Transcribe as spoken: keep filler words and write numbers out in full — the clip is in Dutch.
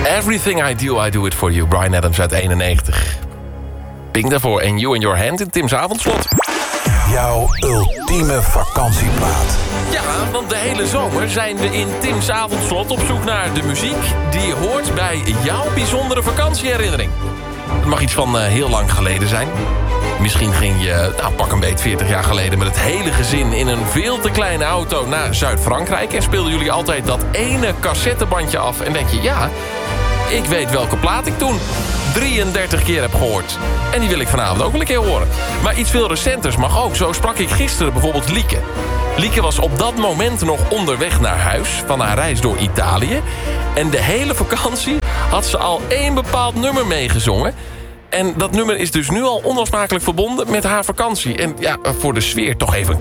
Everything I Do, I Do It For You. Bryan Adams uit eenennegentig. Pink daarvoor en You in Your Hand in Tim's avondslot. Jouw ultieme vakantieplaat. Ja, want de hele zomer zijn we in Tim's avondslot op zoek naar de muziek die hoort bij jouw bijzondere vakantieherinnering. Het mag iets van uh, heel lang geleden zijn. Misschien ging je, nou pak een beet veertig jaar geleden met het hele gezin in een veel te kleine auto naar Zuid-Frankrijk en speelden jullie altijd dat ene cassettebandje af en denk je, ja, ik weet welke plaat ik toen drieëndertig keer heb gehoord. En die wil ik vanavond ook wel een keer horen. Maar iets veel recenters mag ook. Zo sprak ik gisteren bijvoorbeeld Lieke. Lieke was op dat moment nog onderweg naar huis van haar reis door Italië. En de hele vakantie had ze al één bepaald nummer meegezongen. En dat nummer is dus nu al onafhankelijk verbonden met haar vakantie. En ja, voor de sfeer toch even